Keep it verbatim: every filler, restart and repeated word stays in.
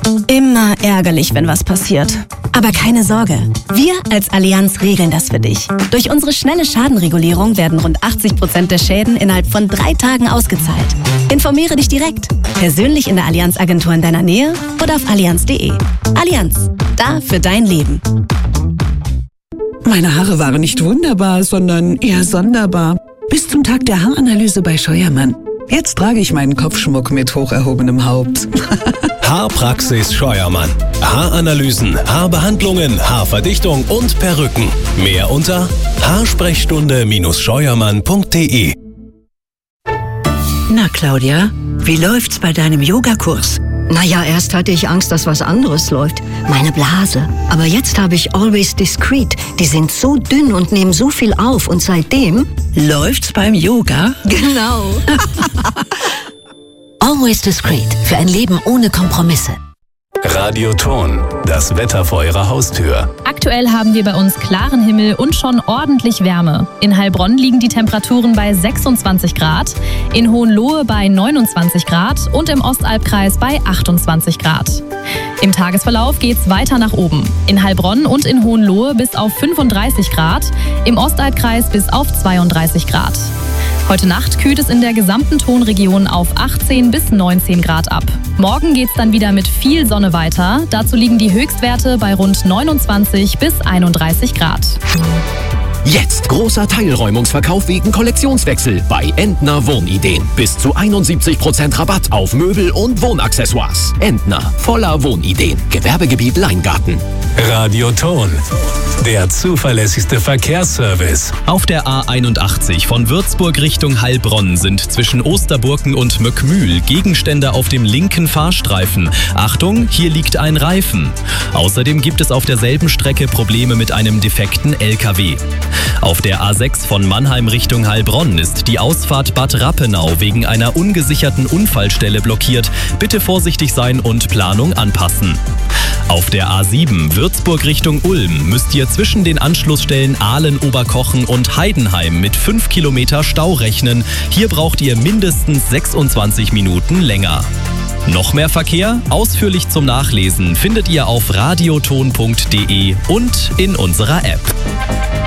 Immer ärgerlich, wenn was passiert. Aber keine Sorge, wir als Allianz regeln das für dich. Durch unsere schnelle Schadenregulierung werden rund achtzig Prozent der Schäden innerhalb von drei Tagen ausgezahlt. Informiere dich direkt, persönlich in der Allianz-Agentur in deiner Nähe oder auf allianz punkt de. Allianz, da für dein Leben. Meine Haare waren nicht wunderbar, sondern eher sonderbar. Bis zum Tag der Haaranalyse bei Scheuermann. Jetzt trage ich meinen Kopfschmuck mit hoch erhobenem Haupt. Haarpraxis Scheuermann. Haaranalysen, Haarbehandlungen, Haarverdichtung und Perücken. Mehr unter haarsprechstunde Scheuermann punkt de. Na Claudia, wie läuft's bei deinem Yogakurs? Naja, erst hatte ich Angst, dass was anderes läuft. Meine Blase. Aber jetzt habe ich Always Discreet. Die sind so dünn und nehmen so viel auf. Und seitdem... Läuft's beim Yoga? Genau. Always Discreet. Für ein Leben ohne Kompromisse. Radioton. Das Wetter vor Ihrer Haustür. Aktuell haben wir bei uns klaren Himmel und schon ordentlich Wärme. In Heilbronn liegen die Temperaturen bei sechsundzwanzig Grad, in Hohenlohe bei neunundzwanzig Grad und im Ostalbkreis bei achtundzwanzig Grad. Im Tagesverlauf geht's weiter nach oben. In Heilbronn und in Hohenlohe bis auf fünfunddreißig Grad, im Ostalbkreis bis auf zweiunddreißig Grad. Heute Nacht kühlt es in der gesamten Tonregion auf achtzehn bis neunzehn Grad ab. Morgen geht's dann wieder mit viel Sonne weiter. Dazu liegen die Höchstwerte bei rund neunundzwanzig bis einunddreißig Grad. Jetzt großer Teilräumungsverkauf wegen Kollektionswechsel bei Entner Wohnideen. Bis zu einundsiebzig Prozent Rabatt auf Möbel und Wohnaccessoires. Entner, voller Wohnideen. Gewerbegebiet Leingarten. Radioton. Der zuverlässigste Verkehrsservice. Auf der A einundachtzig von Würzburg Richtung Heilbronn sind zwischen Osterburken und Möckmühl Gegenstände auf dem linken Fahrstreifen. Achtung, hier liegt ein Reifen. Außerdem gibt es auf derselben Strecke Probleme mit einem defekten L K W. Auf der A sechs von Mannheim Richtung Heilbronn ist die Ausfahrt Bad Rappenau wegen einer ungesicherten Unfallstelle blockiert. Bitte vorsichtig sein und Planung anpassen. Auf der A sieben Würzburg Richtung Ulm müsst ihr zwischen den Anschlussstellen Ahlen-Oberkochen und Heidenheim mit fünf Kilometer Stau rechnen. Hier braucht ihr mindestens sechsundzwanzig Minuten länger. Noch mehr Verkehr? Ausführlich zum Nachlesen findet ihr auf radioton punkt de und in unserer App.